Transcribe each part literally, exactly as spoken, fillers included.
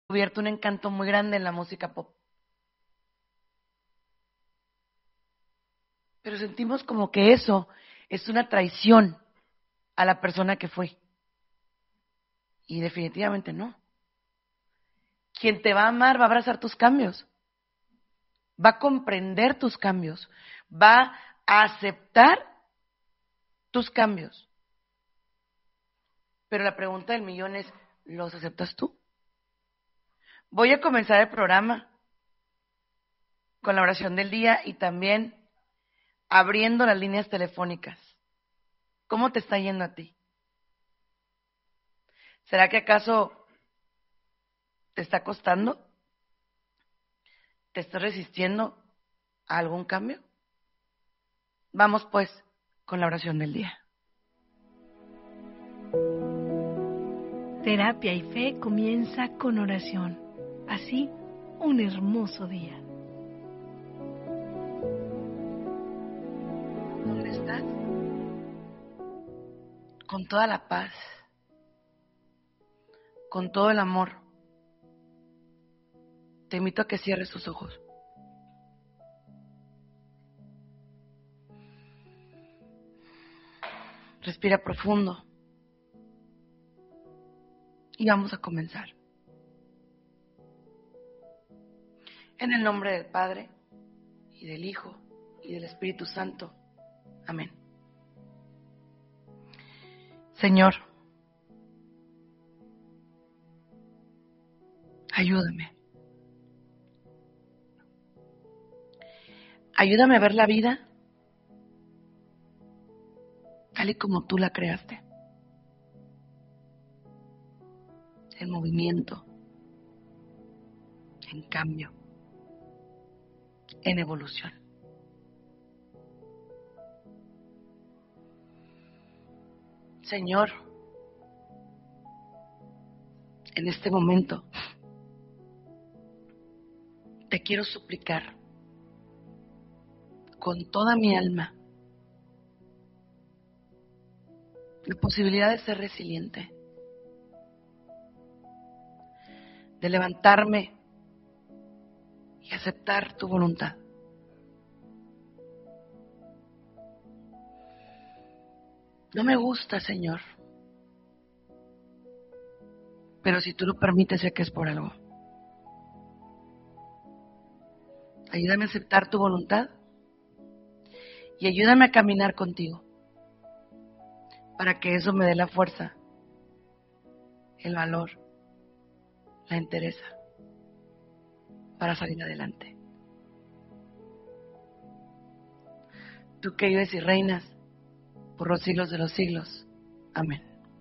descubierto un encanto muy grande en la música pop. Pero sentimos como que eso es una traición a la persona que fue. Y definitivamente no. Quien te va a amar va a abrazar tus cambios, va a comprender tus cambios, va a aceptar tus cambios. Pero la pregunta del millón es, ¿los aceptas tú? Voy a comenzar el programa con la oración del día y también abriendo las líneas telefónicas. ¿Cómo te está yendo a ti? ¿Será que acaso te está costando? ¿Te estás resistiendo a algún cambio? Vamos pues con la oración del día. Terapia y Fe comienza con oración. Así, un hermoso día. ¿Dónde estás? Con toda la paz, con todo el amor, te invito a que cierres tus ojos. Respira profundo. Y vamos a comenzar. En el nombre del Padre, y del Hijo, y del Espíritu Santo. Amén. Señor, ayúdame. Ayúdame a ver la vida tal y como tú la creaste. En movimiento, en cambio, en evolución. Señor, en este momento te quiero suplicar con toda mi alma la posibilidad de ser resiliente, de levantarme y aceptar tu voluntad. No me gusta, Señor, pero si tú lo permites, sé que es por algo. Ayúdame a aceptar tu voluntad y ayúdame a caminar contigo para que eso me dé la fuerza, el valor, la entereza para salir adelante. Tú que vives y reinas por los siglos de los siglos. Amén.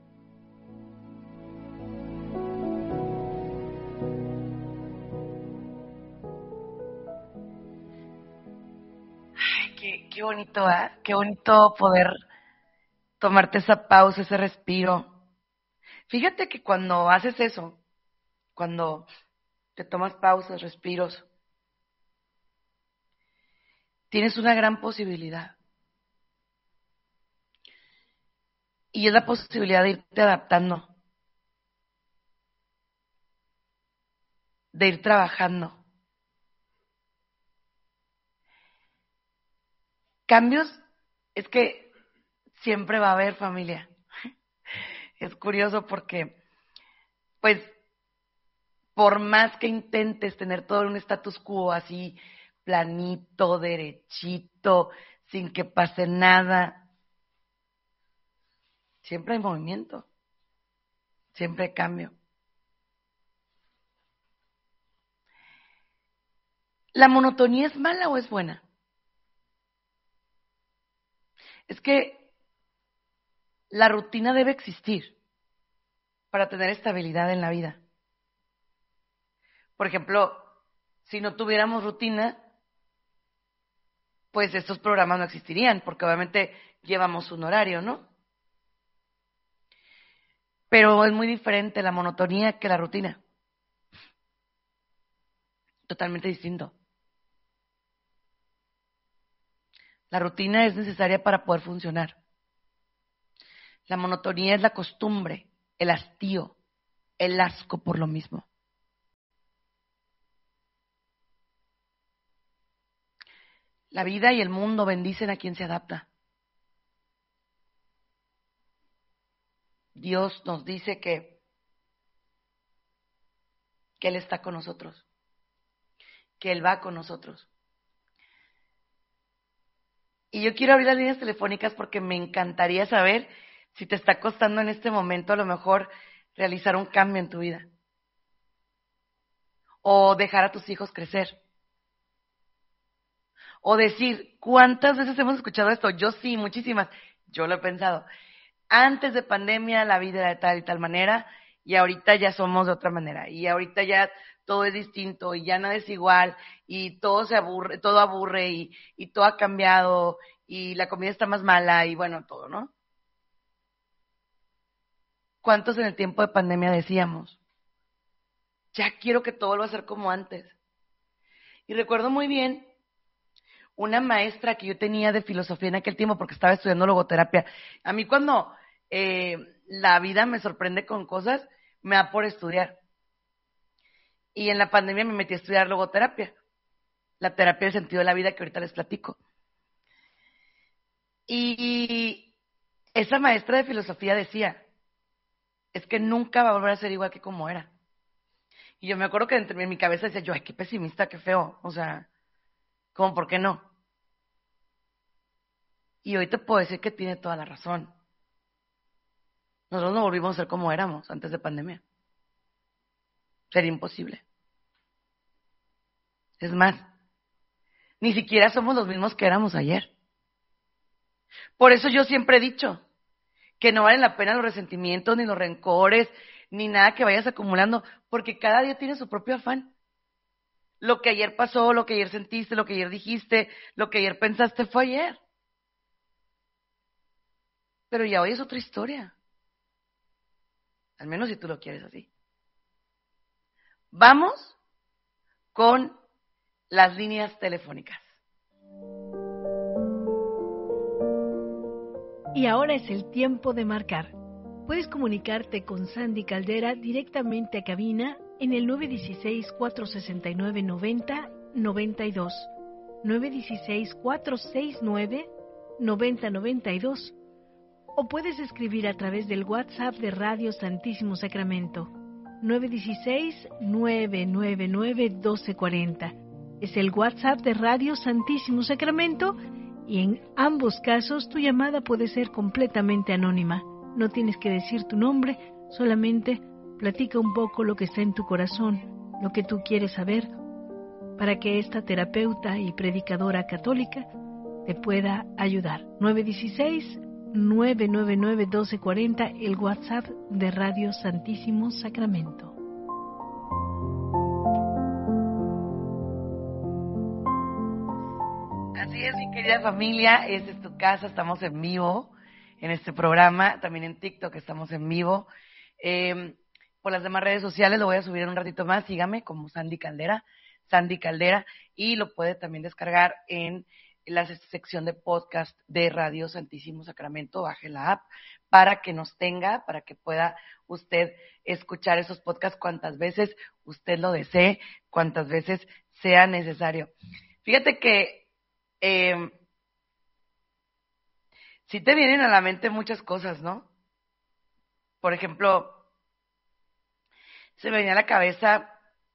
Ay, qué, qué bonito, ¿eh? Qué bonito poder tomarte esa pausa, ese respiro. Fíjate que cuando haces eso, cuando te tomas pausas, respiros, tienes una gran posibilidad. Y es la posibilidad de irte adaptando, de ir trabajando. Cambios es que siempre va a haber, familia. Es curioso porque, pues, por más que intentes tener todo un status quo así, planito, derechito, sin que pase nada, siempre hay movimiento, siempre hay cambio. ¿La monotonía es mala o es buena? Es que la rutina debe existir para tener estabilidad en la vida. Por ejemplo, si no tuviéramos rutina, pues estos programas no existirían, porque obviamente llevamos un horario, ¿no? Pero es muy diferente la monotonía que la rutina. Totalmente distinto. La rutina es necesaria para poder funcionar. La monotonía es la costumbre, el hastío, el asco por lo mismo. La vida y el mundo bendicen a quien se adapta. Dios nos dice que, que Él está con nosotros, que Él va con nosotros. Y yo quiero abrir las líneas telefónicas porque me encantaría saber si te está costando en este momento a lo mejor realizar un cambio en tu vida. O dejar a tus hijos crecer. O decir, ¿cuántas veces hemos escuchado esto? Yo sí, muchísimas. Yo lo he pensado. Antes de pandemia la vida era de tal y tal manera y ahorita ya somos de otra manera. Y ahorita ya todo es distinto y ya nada es igual y todo se aburre, todo aburre y, y todo ha cambiado y la comida está más mala y bueno, todo, ¿no? ¿Cuántos en el tiempo de pandemia decíamos? Ya quiero que todo vuelva a ser como antes. Y recuerdo muy bien una maestra que yo tenía de filosofía en aquel tiempo porque estaba estudiando logoterapia. A mí cuando eh, la vida me sorprende con cosas, me da por estudiar. Y en la pandemia me metí a estudiar logoterapia, la terapia del sentido de la vida que ahorita les platico. Y esa maestra de filosofía decía, es que nunca va a volver a ser igual que como era. Y yo me acuerdo que en mi cabeza decía yo, ay, qué pesimista, qué feo. O sea, ¿cómo por qué no? Y hoy te puedo decir que tiene toda la razón. Nosotros no volvimos a ser como éramos antes de pandemia. Sería imposible. Es más, ni siquiera somos los mismos que éramos ayer. Por eso yo siempre he dicho que no valen la pena los resentimientos, ni los rencores, ni nada que vayas acumulando, porque cada día tiene su propio afán. Lo que ayer pasó, lo que ayer sentiste, lo que ayer dijiste, lo que ayer pensaste fue ayer. Pero ya hoy es otra historia. Al menos si tú lo quieres así. Vamos con las líneas telefónicas. Y ahora es el tiempo de marcar. Puedes comunicarte con Sandy Caldera directamente a cabina en el nueve uno seis, cuatro seis nueve, nueve cero nueve dos, nueve uno seis, cuatro seis nueve, nueve cero nueve dos, o puedes escribir a través del WhatsApp de Radio Santísimo Sacramento, nueve uno seis, nueve nueve nueve, uno dos cuatro cero. Es el WhatsApp de Radio Santísimo Sacramento y en ambos casos tu llamada puede ser completamente anónima. No tienes que decir tu nombre, solamente platica un poco lo que está en tu corazón, lo que tú quieres saber, para que esta terapeuta y predicadora católica te pueda ayudar. nueve uno seis, nueve nueve nueve, uno dos cuatro cero, el WhatsApp de Radio Santísimo Sacramento. Así es, mi querida familia, esta es tu casa, estamos en vivo en este programa, también en TikTok estamos en vivo. Eh, por las demás redes sociales lo voy a subir en un ratito más, sígame como Sandy Caldera, Sandy Caldera, y lo puede también descargar en la sección de podcast de Radio Santísimo Sacramento, baje la app para que nos tenga, para que pueda usted escuchar esos podcasts cuantas veces usted lo desee, cuantas veces sea necesario. Fíjate que eh, sí te vienen a la mente muchas cosas, ¿no? Por ejemplo, se me venía a la cabeza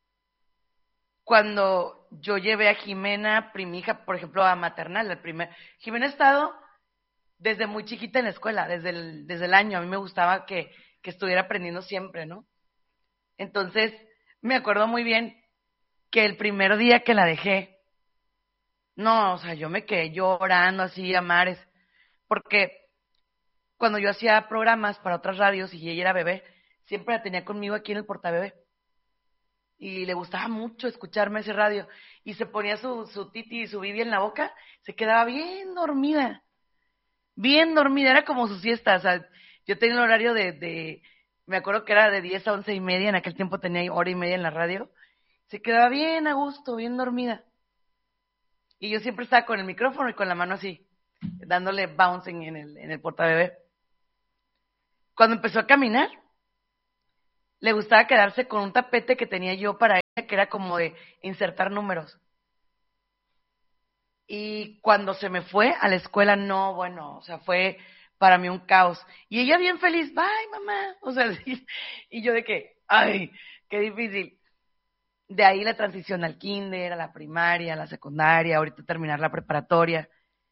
cuando yo llevé a Jimena, primija, por ejemplo, a maternal, el primer. Jimena ha estado desde muy chiquita en la escuela, desde el, desde el año. A mí me gustaba que, que estuviera aprendiendo siempre, ¿no? Entonces, me acuerdo muy bien que el primer día que la dejé, no, o sea, yo me quedé llorando así a mares, porque cuando yo hacía programas para otras radios y ella era bebé, siempre la tenía conmigo aquí en el portabebé. Y le gustaba mucho escucharme ese radio. Y se ponía su, su titi y su bibi en la boca, se quedaba bien dormida. Bien dormida, era como su siesta. O sea, yo tenía el horario de, de, me acuerdo que era de diez a once y media, en aquel tiempo tenía hora y media en la radio. Se quedaba bien a gusto, bien dormida. Y yo siempre estaba con el micrófono y con la mano así, dándole bouncing en el, en el portabebé. Cuando empezó a caminar, le gustaba quedarse con un tapete que tenía yo para ella, que era como de insertar números. Y cuando se me fue a la escuela, no, bueno, o sea, fue para mí un caos. Y ella bien feliz, bye, mamá. O sea, sí, y yo de que, ay, qué difícil. De ahí la transición al kinder, a la primaria, a la secundaria, ahorita terminar la preparatoria.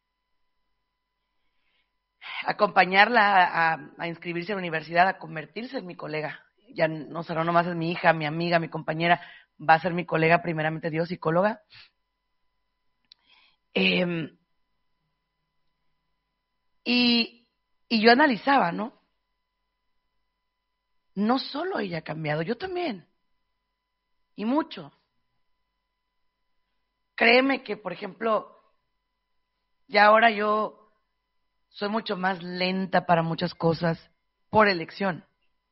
Acompañarla a, a, a inscribirse en la universidad, a convertirse en mi colega. Ya no será nomás es mi hija, mi amiga, mi compañera, va a ser mi colega, primeramente Dios, psicóloga. Eh, y, y yo analizaba, ¿no? No solo ella ha cambiado, yo también. Y mucho. Créeme que, por ejemplo, ya ahora yo soy mucho más lenta para muchas cosas por elección.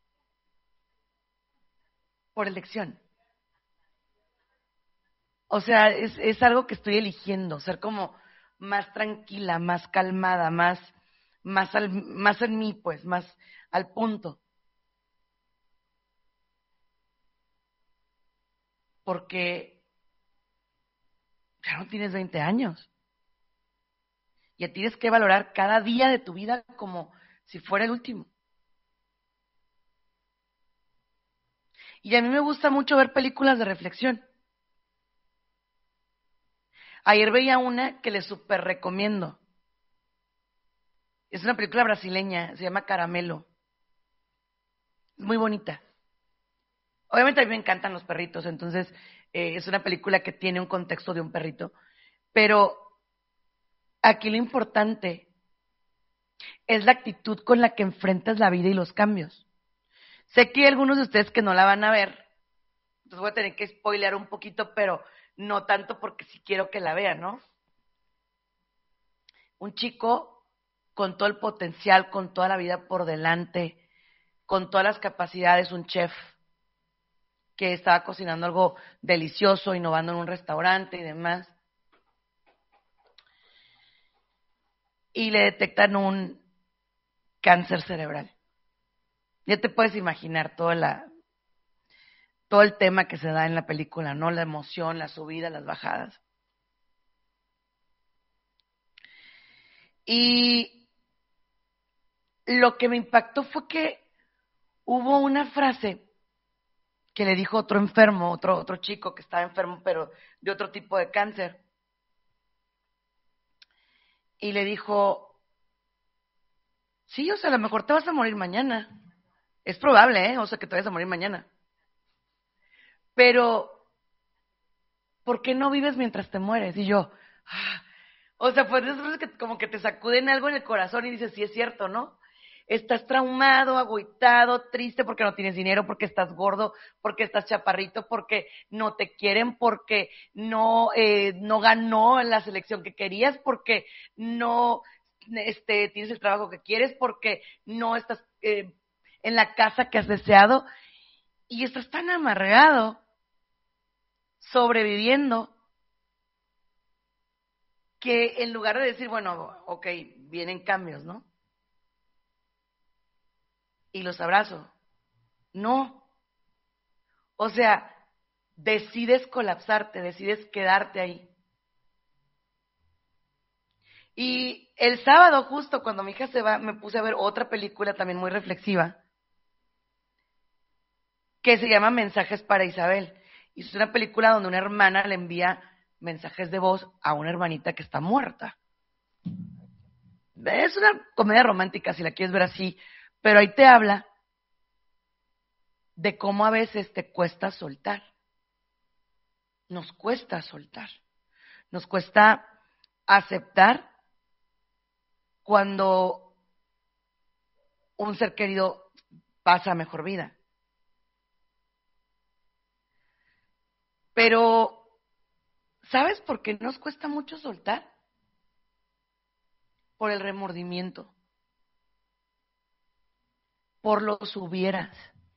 Por elección. O sea, es, es algo que estoy eligiendo, ser como más tranquila, más calmada, más, más, al, más en mí, pues, más al punto. Porque ya no tienes veinte años. Y tienes que valorar cada día de tu vida como si fuera el último. Y a mí me gusta mucho ver películas de reflexión. Ayer veía una que les súper recomiendo. Es una película brasileña, se llama Caramelo. Es muy bonita. Obviamente a mí me encantan los perritos, entonces eh, es una película que tiene un contexto de un perrito. Pero aquí lo importante es la actitud con la que enfrentas la vida y los cambios. Sé que hay algunos de ustedes que no la van a ver, entonces voy a tener que spoilear un poquito, pero no tanto porque sí quiero que la vean, ¿no? Un chico con todo el potencial, con toda la vida por delante, con todas las capacidades, un chef que estaba cocinando algo delicioso, innovando en un restaurante y demás. Y le detectan un cáncer cerebral. Ya te puedes imaginar toda la, todo el tema que se da en la película, ¿no? La emoción, la subida, las bajadas. Y lo que me impactó fue que hubo una frase que le dijo otro enfermo, otro, otro chico que estaba enfermo, pero de otro tipo de cáncer. Y le dijo, sí, o sea, a lo mejor te vas a morir mañana. Es probable, ¿eh? O sea, que te vayas a morir mañana. Pero, ¿por qué no vives mientras te mueres? Y yo, ah, o sea, pues esas veces que como que te sacuden algo en el corazón y dices, sí es cierto, ¿no? Estás traumado, agüitado, triste porque no tienes dinero, porque estás gordo, porque estás chaparrito, porque no te quieren, porque no, eh, no ganó en la selección que querías, porque no este, tienes el trabajo que quieres, porque no estás eh, en la casa que has deseado y estás tan amargado, sobreviviendo, que en lugar de decir, bueno, ok, vienen cambios, ¿no? Y los abrazo. No. O sea, decides colapsarte, decides quedarte ahí. Y el sábado, justo cuando mi hija se va, me puse a ver otra película también muy reflexiva, que se llama Mensajes para Isabel. Y es una película donde una hermana le envía mensajes de voz a una hermanita que está muerta. Es una comedia romántica, si la quieres ver así, pero ahí te habla de cómo a veces te cuesta soltar. Nos cuesta soltar. Nos cuesta aceptar cuando un ser querido pasa a mejor vida. Pero, ¿sabes por qué nos cuesta mucho soltar? Por el remordimiento. Por los hubieras.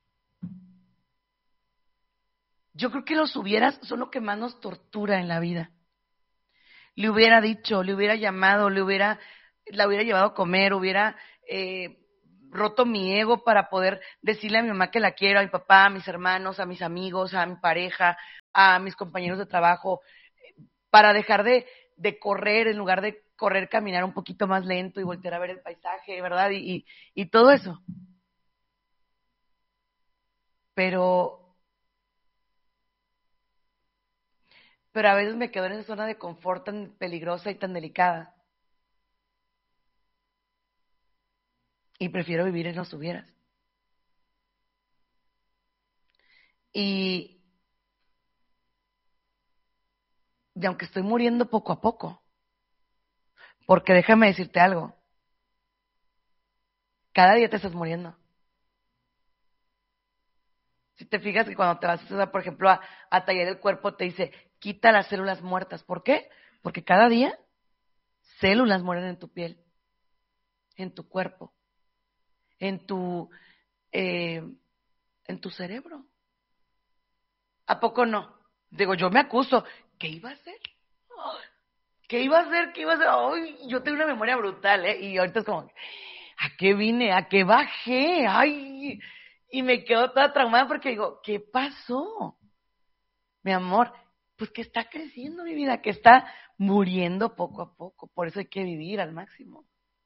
Yo creo que los hubieras son lo que más nos tortura en la vida. Le hubiera dicho, le hubiera llamado, le hubiera, la hubiera llevado a comer, hubiera eh, roto mi ego para poder decirle a mi mamá que la quiero, a mi papá, a mis hermanos, a mis amigos, a mi pareja, a mis compañeros de trabajo, para dejar de, de correr, en lugar de correr, caminar un poquito más lento y voltear a ver el paisaje, ¿verdad? Y, y, y todo eso. Pero, pero a veces me quedo en esa zona de confort tan peligrosa y tan delicada. Y prefiero vivir en los hubieras. Y, y aunque estoy muriendo poco a poco, porque déjame decirte algo, cada día te estás muriendo. Si te fijas que cuando te vas, por ejemplo, a, a tallar el cuerpo, te dice, quita las células muertas. ¿Por qué? Porque cada día células mueren en tu piel, en tu cuerpo, en tu, eh, en tu cerebro. ¿A poco no? Digo, yo me acuso. ¿Qué iba a hacer? ¿Qué iba a hacer? ¿Qué iba a hacer? Ay, yo tengo una memoria brutal, ¿eh? Y ahorita es como, ¿a qué vine? ¿A qué bajé? Ay, y me quedo toda traumada porque digo, ¿qué pasó? Mi amor, pues que está creciendo mi vida, que está muriendo poco a poco. Por eso hay que vivir al máximo.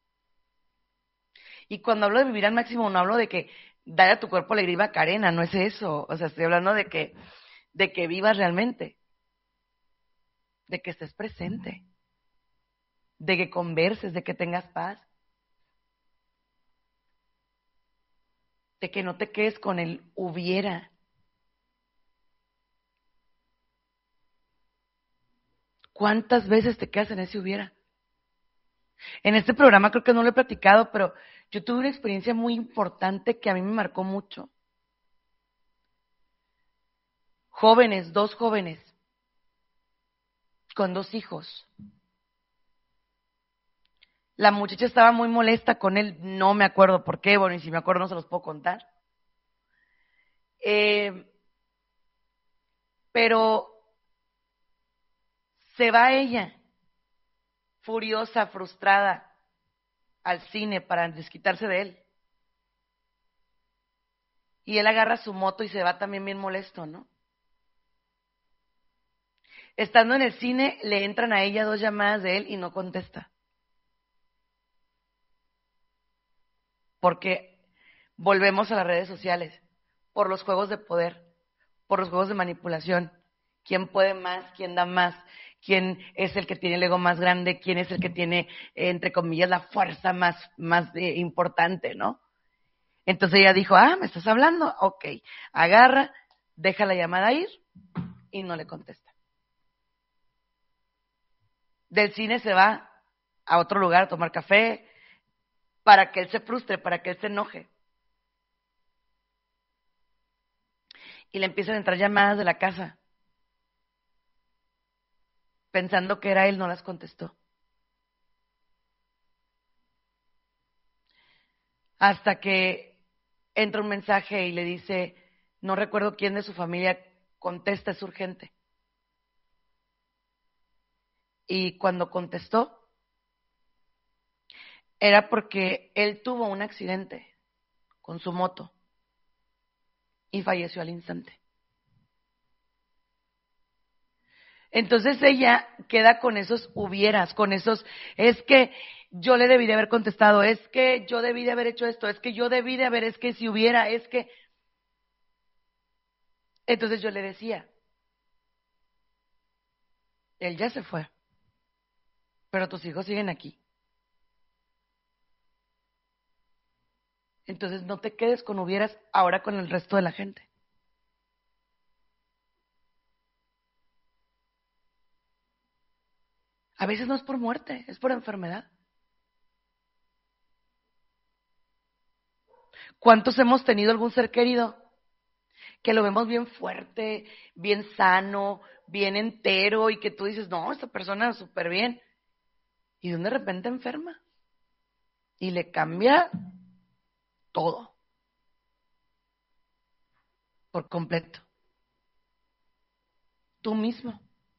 Y cuando hablo de vivir al máximo, no hablo de que dar a tu cuerpo alegría y Macarena, no es eso. O sea, estoy hablando de que, de que vivas realmente, de que estés presente, de que converses, de que tengas paz, de que no te quedes con el hubiera. ¿Cuántas veces te quedas en ese hubiera? En este programa creo que no lo he platicado, pero yo tuve una experiencia muy importante que a mí me marcó mucho. Jóvenes, dos jóvenes, con dos hijos. La muchacha estaba muy molesta con él, no me acuerdo por qué, bueno, y si me acuerdo no se los puedo contar. Eh, pero se va ella, furiosa, frustrada, al cine para desquitarse de él. Y él agarra su moto y se va también bien molesto, ¿no? Estando en el cine, le entran a ella dos llamadas de él y no contesta. Porque volvemos a las redes sociales, por los juegos de poder, por los juegos de manipulación. ¿Quién puede más? ¿Quién da más? ¿Quién es el que tiene el ego más grande? ¿Quién es el que tiene, eh, entre comillas, la fuerza más, más eh, importante, ¿no? Entonces ella dijo, ah, ¿me estás hablando? Ok, agarra, deja la llamada ir y no le contesta. Del cine se va a otro lugar a tomar café para que él se frustre, para que él se enoje. Y le empiezan a entrar llamadas de la casa. Pensando que era él, no las contestó. Hasta que entra un mensaje y le dice, no recuerdo quién de su familia contesta, es urgente. Y cuando contestó, era porque él tuvo un accidente con su moto y falleció al instante. Entonces ella queda con esos hubieras, con esos, es que yo le debí de haber contestado, es que yo debí de haber hecho esto, es que yo debí de haber, es que si hubiera, es que... Entonces yo le decía, él ya se fue, pero tus hijos siguen aquí. Entonces no te quedes con hubieras ahora con el resto de la gente. A veces no es por muerte, es por enfermedad. ¿Cuántos hemos tenido algún ser querido que lo vemos bien fuerte, bien sano, bien entero y que tú dices, no, esta persona es súper bien? Y de repente enferma y le cambia todo por completo. Tú mismo.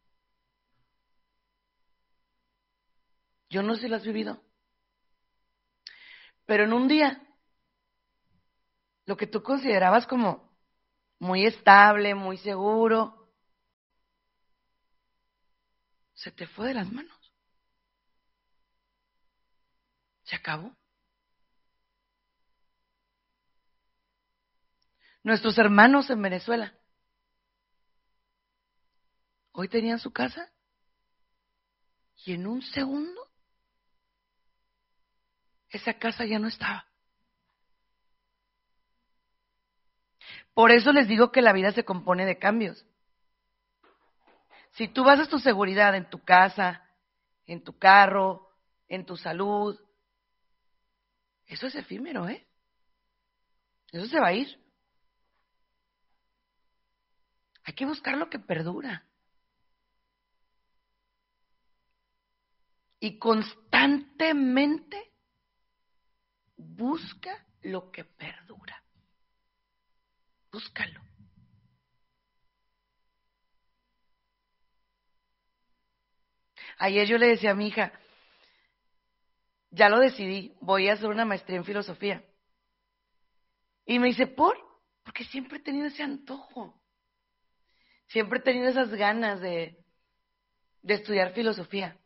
Yo no sé si lo has vivido. Pero en un día, lo que tú considerabas como muy estable, muy seguro, se te fue de las manos. Se acabó. Nuestros hermanos en Venezuela, hoy tenían su casa y en un segundo esa casa ya no estaba. Por eso les digo que la vida se compone de cambios. Si tú basas tu seguridad en tu casa, en tu carro, en tu salud, eso es efímero, ¿eh? Eso se va a ir. Hay que buscar lo que perdura. Y constantemente busca lo que perdura. Búscalo. Ayer yo le decía a mi hija, ya lo decidí, voy a hacer una maestría en filosofía. Y me dice, ¿por? Porque siempre he tenido ese antojo. Siempre he tenido esas ganas de, de estudiar filosofía.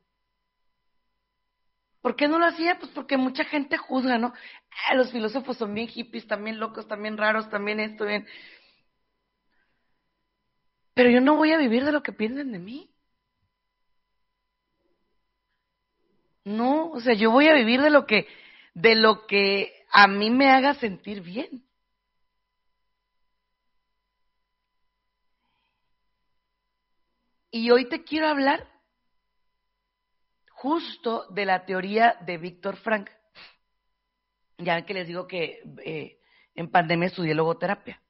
¿Por qué no lo hacía? Pues porque mucha gente juzga, ¿no? Ah, los filósofos son bien hippies, también locos, también raros, también esto, bien. Pero yo no voy a vivir de lo que piensen de mí. No, o sea, yo voy a vivir de lo que, de lo que a mí me haga sentir bien. Y hoy te quiero hablar justo de la teoría de Víctor Frank. Ya que les digo que eh, en pandemia estudié logoterapia.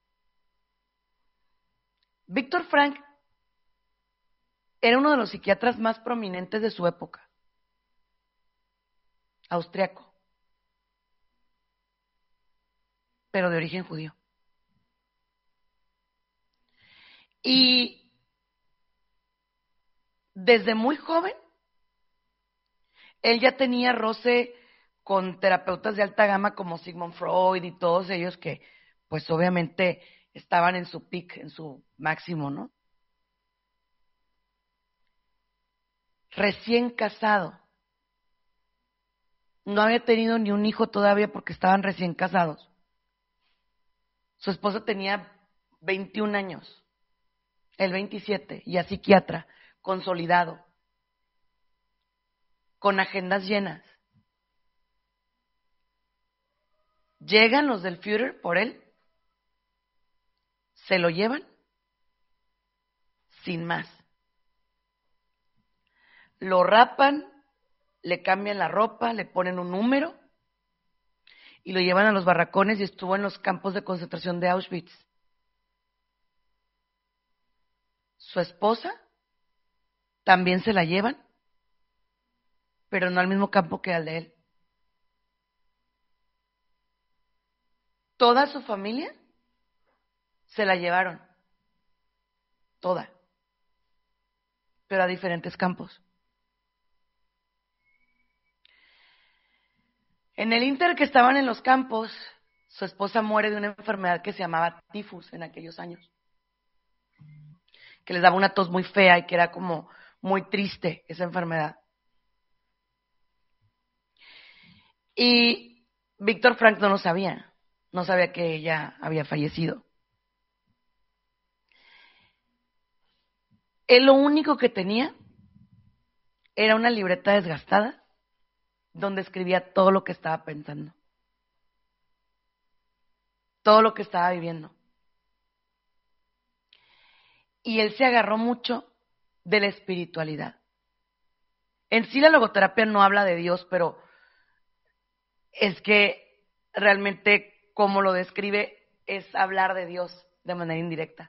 Víctor Frank era uno de los psiquiatras más prominentes de su época, austriaco, pero de origen judío. Y desde muy joven, él ya tenía roce con terapeutas de alta gama como Sigmund Freud y todos ellos que, pues obviamente, estaban en su peak, en su máximo, ¿no? Recién casado. No había tenido ni un hijo todavía porque estaban recién casados. Su esposa tenía veintiún años, él veintisiete, ya psiquiatra, consolidado, con agendas llenas. Llegan los del Führer por él, se lo llevan sin más. Lo rapan, le cambian la ropa, le ponen un número y lo llevan a los barracones y estuvo en los campos de concentración de Auschwitz. Su esposa también se la llevan, pero no al mismo campo que al de él. Toda su familia se la llevaron, toda, pero a diferentes campos. En el inter que estaban en los campos, su esposa muere de una enfermedad que se llamaba tifus en aquellos años, que les daba una tos muy fea y que era como muy triste esa enfermedad. Y Víctor Frank no lo sabía, no sabía que ella había fallecido. Él lo único que tenía era una libreta desgastada donde escribía todo lo que estaba pensando, todo lo que estaba viviendo. Y él se agarró mucho de la espiritualidad. En sí la logoterapia no habla de Dios, pero es que realmente como lo describe es hablar de Dios de manera indirecta.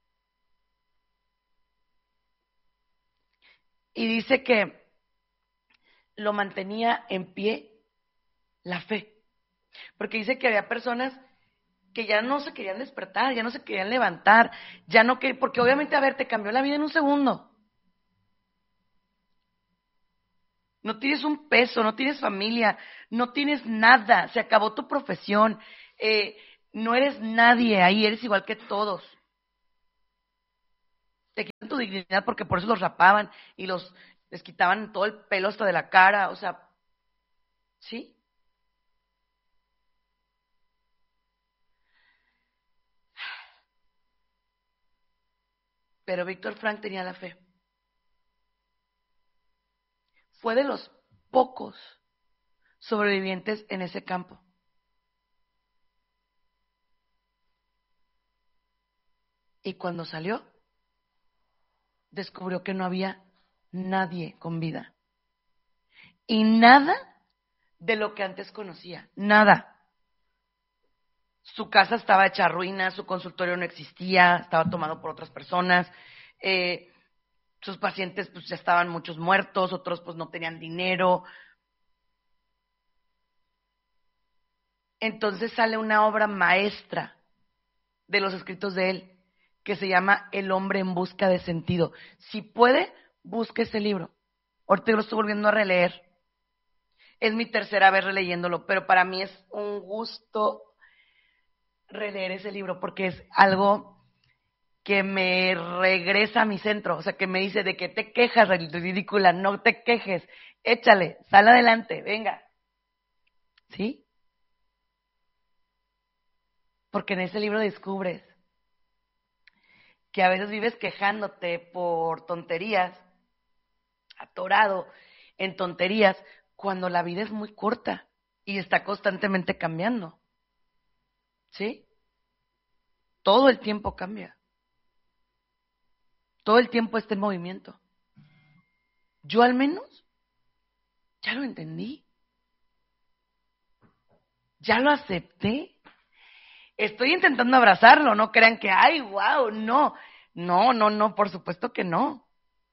Y dice que lo mantenía en pie la fe, porque dice que había personas que ya no se querían despertar, ya no se querían levantar, ya no que, porque obviamente, a ver, te cambió la vida en un segundo. No tienes un peso, no tienes familia, no tienes nada, se acabó tu profesión, eh, no eres nadie ahí, eres igual que todos. Te quitan tu dignidad porque por eso los rapaban y los les quitaban todo el pelo hasta de la cara, o sea, ¿Sí? Pero Víctor Frank tenía la fe. Fue de los pocos sobrevivientes en ese campo. Y cuando salió, descubrió que no había nadie con vida. Y nada de lo que antes conocía, nada. Su casa estaba hecha ruina, su consultorio no existía, estaba tomado por otras personas, eh, sus pacientes pues ya estaban muchos muertos, otros pues no tenían dinero. Entonces sale una obra maestra de los escritos de él, que se llama El hombre en busca de sentido. Si puede, busque ese libro. Ahorita lo estoy volviendo a releer. Es mi tercera vez releyéndolo, pero para mí es un gusto releer ese libro porque es algo que me regresa a mi centro, o sea, que me dice de que te quejas, ridícula, no te quejes, échale, sal adelante, venga. ¿Sí? Porque en ese libro descubres que a veces vives quejándote por tonterías, atorado en tonterías, cuando la vida es muy corta y está constantemente cambiando. ¿Sí? Todo el tiempo cambia. Todo el tiempo está en movimiento. Yo al menos ya lo entendí. Ya lo acepté. Estoy intentando abrazarlo, no crean que, ay, wow, no. No, no, no, por supuesto que no.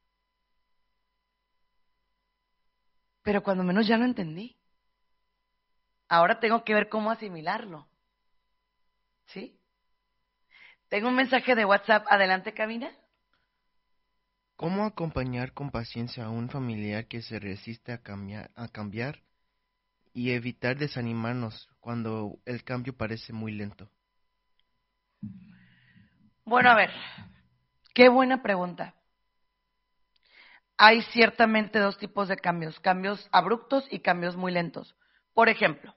Pero cuando menos ya lo entendí. Ahora tengo que ver cómo asimilarlo. ¿Sí? Tengo un mensaje de WhatsApp. Adelante, cabina. ¿Cómo acompañar con paciencia a un familiar que se resiste a cambiar, a cambiar y evitar desanimarnos cuando el cambio parece muy lento? Bueno, a ver, qué buena pregunta. Hay ciertamente dos tipos de cambios, cambios abruptos y cambios muy lentos. Por ejemplo,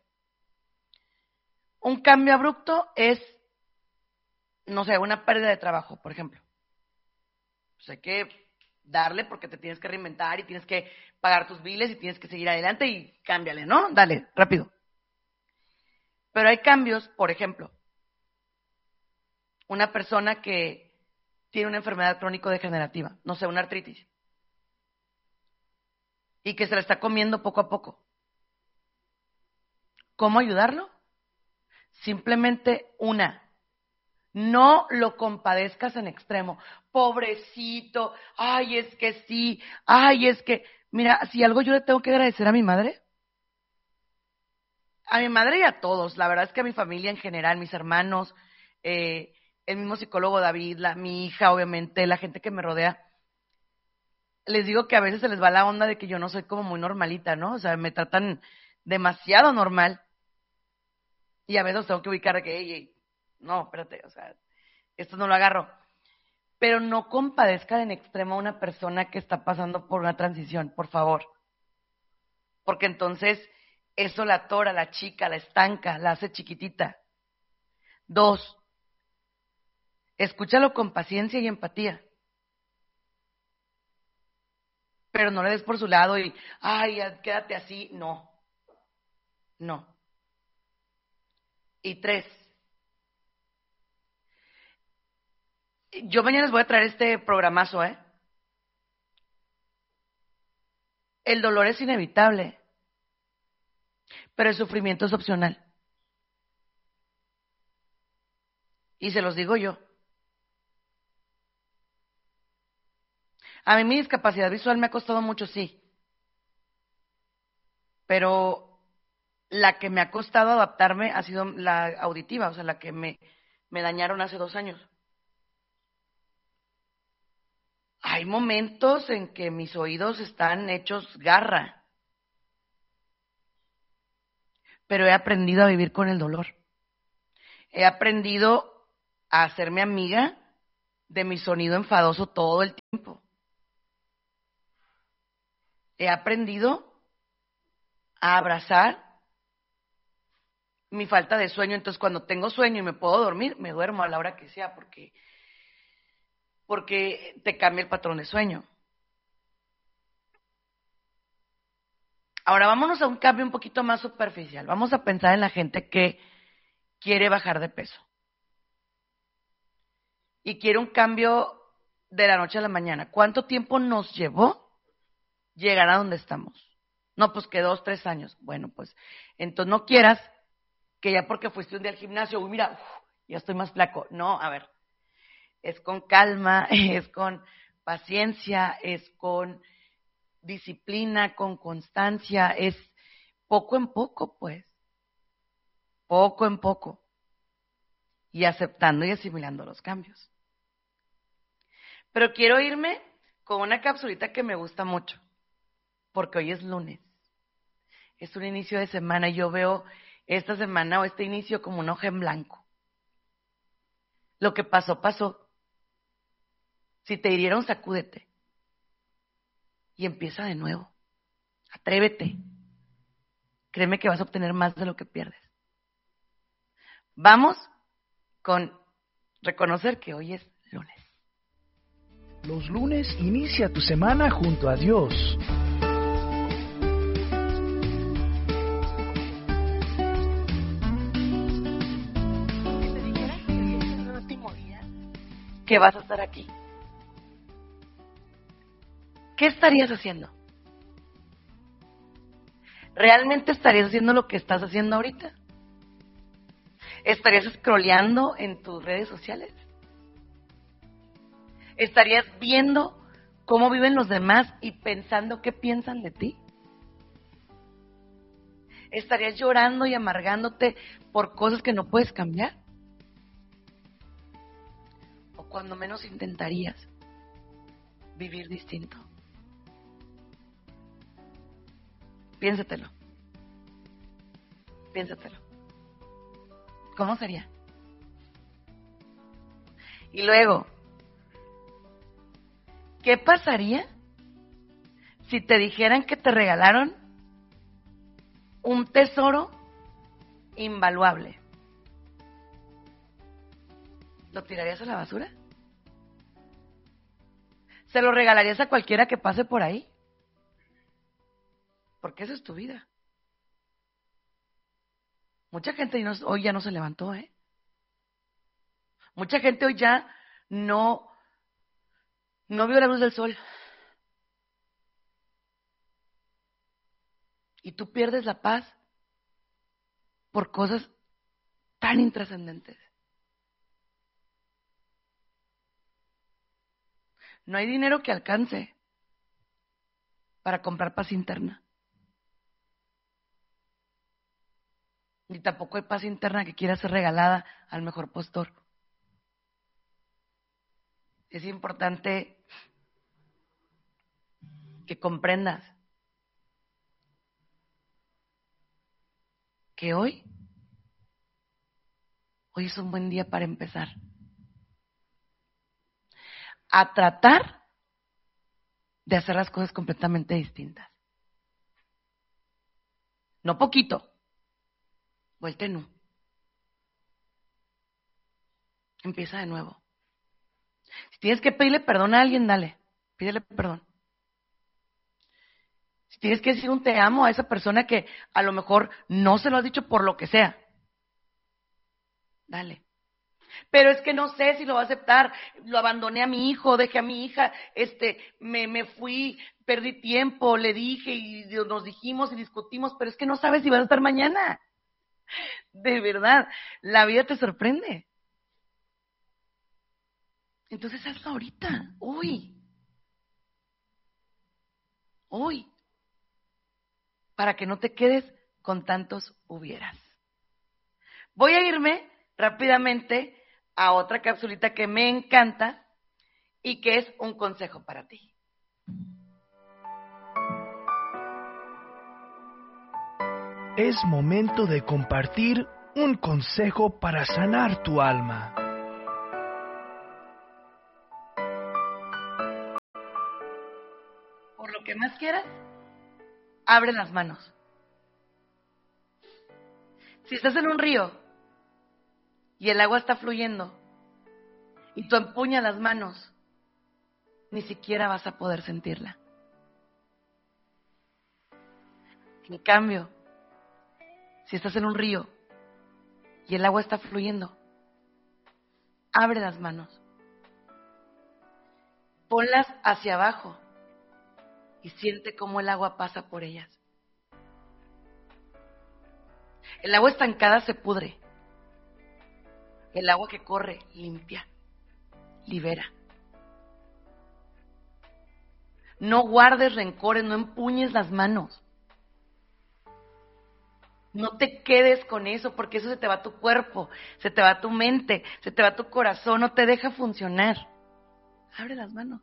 un cambio abrupto es, no sé, una pérdida de trabajo, por ejemplo. Pues hay que darle porque te tienes que reinventar y tienes que pagar tus biles y tienes que seguir adelante y cámbiale, ¿no? Dale, rápido. Pero hay cambios, por ejemplo, una persona que tiene una enfermedad crónico-degenerativa, no sé, una artritis, y que se la está comiendo poco a poco. ¿Cómo ayudarlo? Simplemente una, no lo compadezcas en extremo. Pobrecito, ay, es que sí, ay, es que, mira, si algo yo le tengo que agradecer a mi madre, a mi madre y a todos, la verdad es que a mi familia en general, mis hermanos, eh, el mismo psicólogo David, la, mi hija, obviamente, la gente que me rodea, les digo que a veces se les va la onda de que yo no soy como muy normalita, ¿no? O sea, me tratan demasiado normal y a veces tengo que ubicar de que, hey, hey, no, espérate, o sea, esto no lo agarro. Pero no compadezca en extremo a una persona que está pasando por una transición, por favor. Porque entonces eso la atora, la chica, la estanca, la hace chiquitita. Dos, escúchalo con paciencia y empatía. Pero no le des por su lado y, ay, quédate así. No, no. Y tres, yo mañana les voy a traer este programazo, ¿eh? El dolor es inevitable, pero el sufrimiento es opcional. Y se los digo yo. A mí mi discapacidad visual me ha costado mucho, sí. Pero la que me ha costado adaptarme ha sido la auditiva, o sea, la que me, me dañaron hace dos años. Hay momentos en que mis oídos están hechos garra, pero he aprendido a vivir con el dolor. He aprendido a hacerme amiga de mi sonido enfadoso todo el tiempo. He aprendido a abrazar mi falta de sueño. Entonces, cuando tengo sueño y me puedo dormir, me duermo a la hora que sea, porque, porque te cambia el patrón de sueño. Ahora vámonos a un cambio un poquito más superficial. Vamos a pensar en la gente que quiere bajar de peso y quiere un cambio de la noche a la mañana. ¿Cuánto tiempo nos llevó llegar a donde estamos? No, pues que dos, tres años. Bueno, pues entonces no quieras que ya porque fuiste un día al gimnasio, uy, mira, uf, ya estoy más flaco. No, a ver, es con calma, es con paciencia, es con disciplina, con constancia, es poco en poco, pues, poco en poco, y aceptando y asimilando los cambios. Pero quiero irme con una capsulita que me gusta mucho, porque hoy es lunes, es un inicio de semana, y yo veo esta semana o este inicio como una hoja en blanco. Lo que pasó, pasó. Si te hirieron, sacúdete y empieza de nuevo. Atrévete. Créeme que vas a obtener más de lo que pierdes. Vamos con reconocer que hoy es lunes. Los lunes inicia tu semana junto a Dios. Si te dijera que hoy es el último día que vas a estar aquí, ¿qué estarías haciendo? ¿Realmente estarías haciendo lo que estás haciendo ahorita? ¿Estarías scrolleando en tus redes sociales? ¿Estarías viendo cómo viven los demás y pensando qué piensan de ti? ¿Estarías llorando y amargándote por cosas que no puedes cambiar? ¿O cuando menos intentarías vivir distinto? Piénsatelo. Piénsatelo. ¿Cómo sería? Y luego, ¿qué pasaría si te dijeran que te regalaron un tesoro invaluable? ¿Lo tirarías a la basura? ¿Se lo regalarías a cualquiera que pase por ahí? Porque eso es tu vida. Mucha gente hoy ya no se levantó, ¿eh? Mucha gente hoy ya no, no vio la luz del sol. Y tú pierdes la paz por cosas tan intrascendentes. No hay dinero que alcance para comprar paz interna. Ni tampoco hay paz interna que quiera ser regalada al mejor postor. Es importante que comprendas que hoy, hoy es un buen día para empezar a tratar de hacer las cosas completamente distintas. No poquito, vuelta en U. Empieza de nuevo. Si tienes que pedirle perdón a alguien, dale, pídele perdón. Si tienes que decir un te amo a esa persona que a lo mejor no se lo has dicho por lo que sea, dale. Pero es que no sé si lo va a aceptar, lo abandoné a mi hijo, dejé a mi hija, este, me, me fui, perdí tiempo, le dije y nos dijimos y discutimos, pero es que no sabes si vas a estar mañana. De verdad, la vida te sorprende. Entonces hazlo ahorita, hoy. Hoy. Para que no te quedes con tantos hubieras. Voy a irme rápidamente a otra capsulita que me encanta y que es un consejo para ti. Es momento de compartir un consejo para sanar tu alma. Por lo que más quieras, abre las manos. Si estás en un río y el agua está fluyendo y tú empuñas las manos, ni siquiera vas a poder sentirla. En cambio, si estás en un río y el agua está fluyendo, abre las manos, ponlas hacia abajo y siente cómo el agua pasa por ellas. El agua estancada se pudre. El agua que corre limpia, libera. No guardes rencores, no empuñes las manos. No te quedes con eso, porque eso se te va a tu cuerpo, se te va a tu mente, se te va a tu corazón, no te deja funcionar. Abre las manos.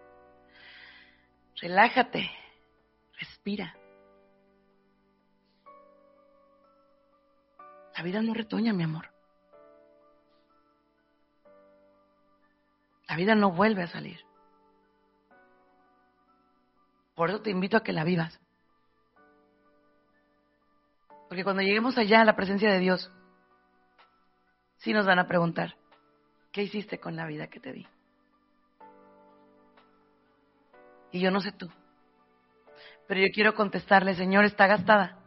Relájate, respira. La vida no retoña, mi amor. La vida no vuelve a salir. Por eso te invito a que la vivas. Porque cuando lleguemos allá a la presencia de Dios, sí nos van a preguntar, ¿qué hiciste con la vida que te di? Y yo no sé tú, pero yo quiero contestarle, Señor, está gastada.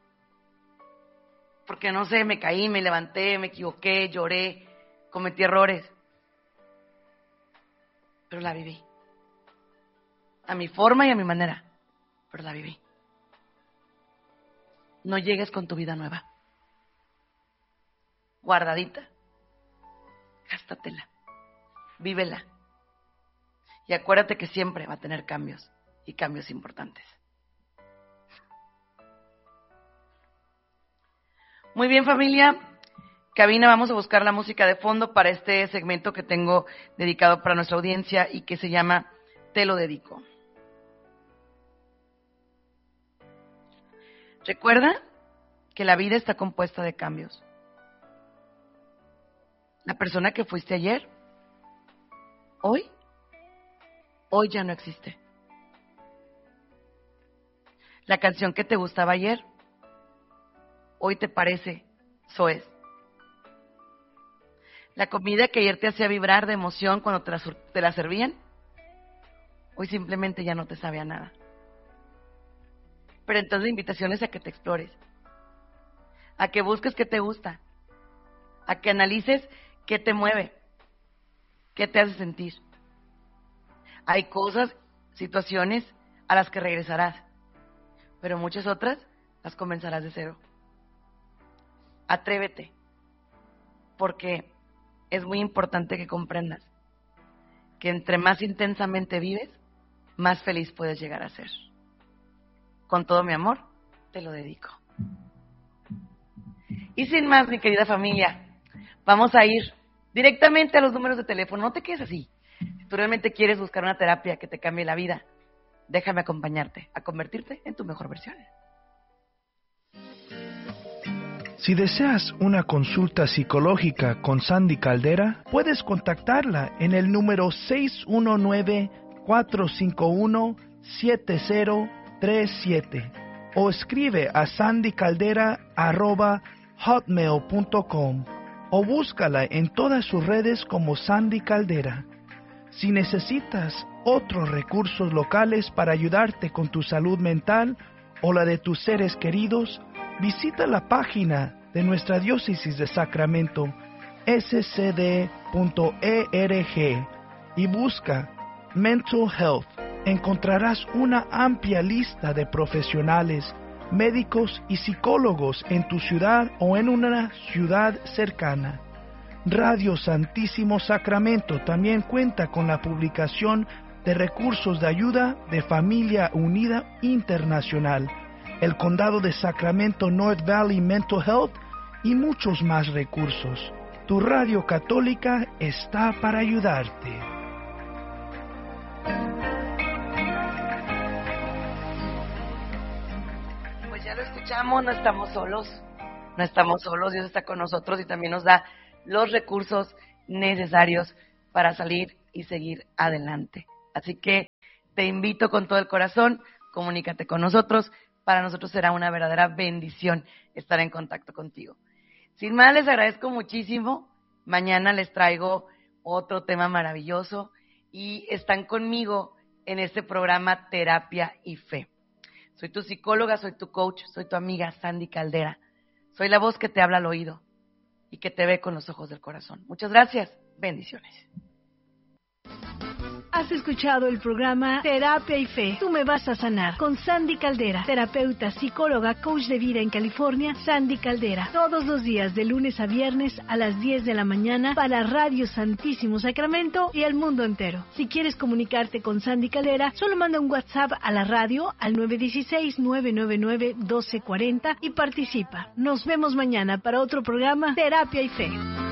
Porque no sé, me caí, me levanté, me equivoqué, lloré, cometí errores. Pero la viví. A mi forma y a mi manera, pero la viví. No llegues con tu vida nueva. Guardadita. Gástatela. Vívela. Y acuérdate que siempre va a tener cambios, y cambios importantes. Muy bien, familia. Cabina, vamos a buscar la música de fondo para este segmento que tengo dedicado para nuestra audiencia y que se llama Te lo dedico. Recuerda que la vida está compuesta de cambios. La persona que fuiste ayer, hoy, hoy ya no existe. La canción que te gustaba ayer, hoy te parece soez. La comida que ayer te hacía vibrar de emoción cuando te la, te la servían, hoy simplemente ya no te sabe a nada. Pero entonces la invitación es a que te explores, a que busques qué te gusta, a que analices qué te mueve, qué te hace sentir. Hay cosas, situaciones a las que regresarás, pero muchas otras las comenzarás de cero. Atrévete, porque es muy importante que comprendas que entre más intensamente vives, más feliz puedes llegar a ser. Con todo mi amor, te lo dedico. Y sin más, mi querida familia, vamos a ir directamente a los números de teléfono. No te quedes así. Si tú realmente quieres buscar una terapia que te cambie la vida, déjame acompañarte a convertirte en tu mejor versión. Si deseas una consulta psicológica con Sandy Caldera, puedes contactarla en el número seis uno nueve, cuatro cinco uno, siete cero tres siete o escribe a sandycaldera arroba hotmail punto com o búscala en todas sus redes como Sandy Caldera. Si necesitas otros recursos locales para ayudarte con tu salud mental o la de tus seres queridos, visita la página de nuestra diócesis de Sacramento, s c d punto org, y busca Mental Health. Encontrarás una amplia lista de profesionales, médicos y psicólogos en tu ciudad o en una ciudad cercana. Radio Santísimo Sacramento también cuenta con la publicación de recursos de ayuda de Familia Unida Internacional, el Condado de Sacramento North Valley Mental Health y muchos más recursos. Tu radio católica está para ayudarte. Pues ya lo escuchamos, no estamos solos, no estamos solos, Dios está con nosotros y también nos da los recursos necesarios para salir y seguir adelante. Así que te invito con todo el corazón, comunícate con nosotros. Para nosotros será una verdadera bendición estar en contacto contigo. Sin más, les agradezco muchísimo. Mañana les traigo otro tema maravilloso y están conmigo en este programa Terapia y Fe. Soy tu psicóloga, soy tu coach, soy tu amiga Sandy Caldera. Soy la voz que te habla al oído y que te ve con los ojos del corazón. Muchas gracias. Bendiciones. Has escuchado el programa Terapia y Fe. Tú me vas a sanar con Sandy Caldera, terapeuta, psicóloga, coach de vida en California. Sandy Caldera, todos los días de lunes a viernes a las diez de la mañana para Radio Santísimo Sacramento y el mundo entero. Si quieres comunicarte con Sandy Caldera, solo manda un WhatsApp a la radio al nueve uno seis, nueve nueve nueve, uno dos cuatro cero y participa. Nos vemos mañana para otro programa Terapia y Fe.